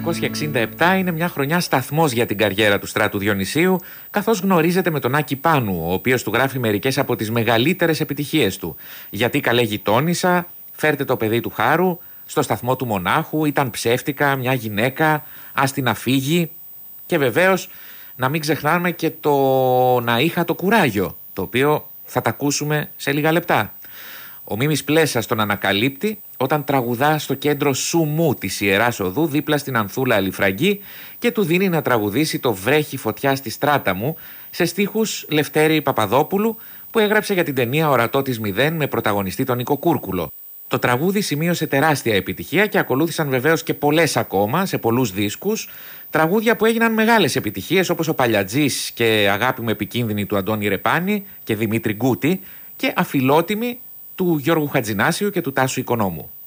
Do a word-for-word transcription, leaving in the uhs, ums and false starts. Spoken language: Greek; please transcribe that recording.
εννιακόσια εξήντα επτά είναι μια χρονιά σταθμός για την καριέρα του Στράτου Διονυσίου, καθώς γνωρίζεται με τον Άκη Πάνου, ο οποίος του γράφει μερικές από τις μεγαλύτερες επιτυχίες του. «Γιατί καλέ γειτόνισσα», «Φέρτε το παιδί του Χάρου», «Στο σταθμό του Μονάχου», «Ήταν ψεύτικα», «Μια γυναίκα», «Άστη να φύγει» και βεβαίως να μην ξεχνάμε και το «Να είχα το κουράγιο», το οποίο θα τα ακούσουμε σε λίγα λεπτά. Ο Μίμης Πλέσσας τον ανακαλύπτει όταν τραγουδά στο κέντρο Σουμού της Ιεράς Οδού δίπλα στην Ανθούλα Αλιφραγκή και του δίνει να τραγουδήσει το «Βρέχει φωτιά στη στράτα μου» σε στίχους Λευτέρη Παπαδόπουλου που έγραψε για την ταινία «Ορατό της Μηδέν» με πρωταγωνιστή τον Νίκο Κούρκουλο. Το τραγούδι σημείωσε τεράστια επιτυχία και ακολούθησαν βεβαίως και πολλές ακόμα σε πολλούς δίσκους, τραγούδια που έγιναν μεγάλες επιτυχίες όπως ο Παλιατζής και «Αγάπη μου επικίνδυνη» του Αντώνη Ρεπάνη και Δημήτρη Γκούτη και «Αφιλότιμη» του Γιώργου Χατζηνάσιου και του Τάσου Οικονόμου.